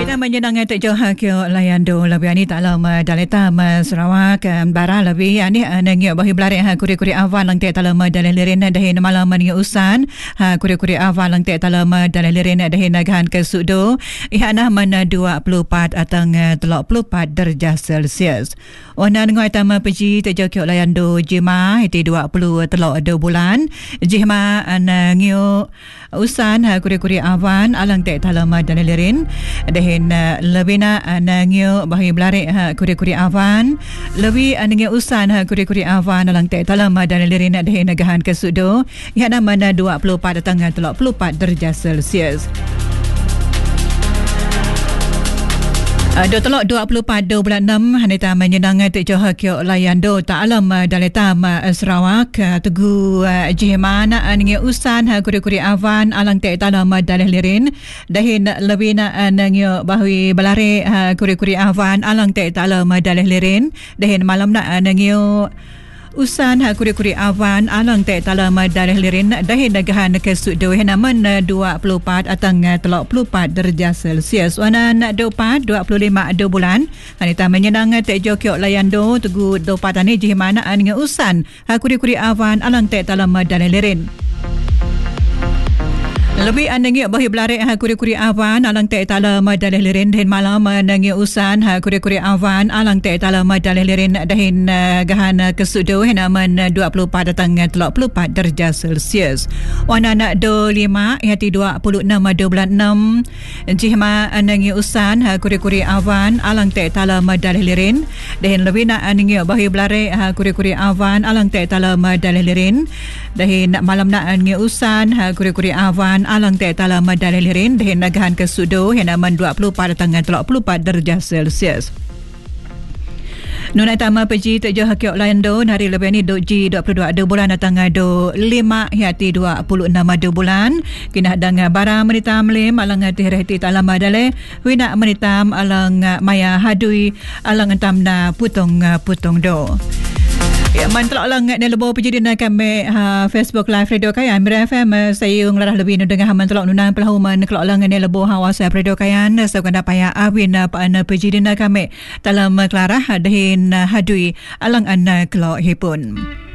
Ina menyenangkan tak jauh kyo layan do lebih ani dalam daleta Sarawak bara lebih ani nangyo bahi belare kuri-kuri awan lang te dalam dalil lirin dahin malam ni usan kuri-kuri awan lang te dalam dalil lirin dahin nagahan ke sudo ihana mana 24 atang 34 darjah Celsius. Onan ngoi tama peji tak jauh kyo layan do jima iti 20 telok 2 bulan jima nangyo usan kuri-kuri awan alang te dalam dalil lirin dahin lebih na nangyo bahi belare kuri-kuri awan lebih nangyo usan kuri-kuri awan dalam te dalam dan lirin dahin nagahan ke sudo ihana mana 24 datang 34 darjah Celsius. Do telok 24 do bulan 6 hanita menyenang te johor kyo layan do ta alam daleta Sarawak tugu jihmana ngi usan kuri-kuri awan alang te dalam dalih lirin dahin lebih na nangyo bahui belare kuri-kuri awan alang te dalam dalih lirin dahin malam na nangyo usan kuri-kuri awan alang te dalam dalih lirin dahin nagahan ke sudo hinaman 24 atang 34 darjah Celsius wanan 24 25 2 bulan hanita menyenang te jokyo layan do tugu 24 ani jihmana ngi usan kuri-kuri awan alang te dalam dalih lirin lebih anangi bahi belare kuri-kuri awan alang te dalam dalih lirin dahin malam nangi usan kuri-kuri awan alang te dalam dalih lirin dahin gahan kesudo hinaman 24 datang 34 darjah Celsius. Wana nak do 5 hati 26 do bulan 6 jihma nangi usan kuri-kuri awan alang te dalam dalih lirin dahin lebih nak anangi bahi belare kuri-kuri awan alang te dalam dalih lirin dahin malam nak anangi usan kuri-kuri awan alang te dalam dalih lirin dahin nagahan ke sudo hinaman 24 datang 34 darjah Celsius. Nunai tama peji tak jauh kyo lando hari lebih ni do G 22 do bulan datang do 5 hati 26 do bulan kina dang bara menitam lem alang hati dalam dale wina menitam alang maya hadui alang entamna putong do. Ya mantlak lang ne lebo pejidin kami Facebook live radio kayan Mira FM sayung larah lebih nu dengar mantlak nunan pelahuman kelak lang ne lebo hawas radio kayan sekanda paya awin pan pejidin kami dalam kelarah dahin hadui alang an kelak hipun.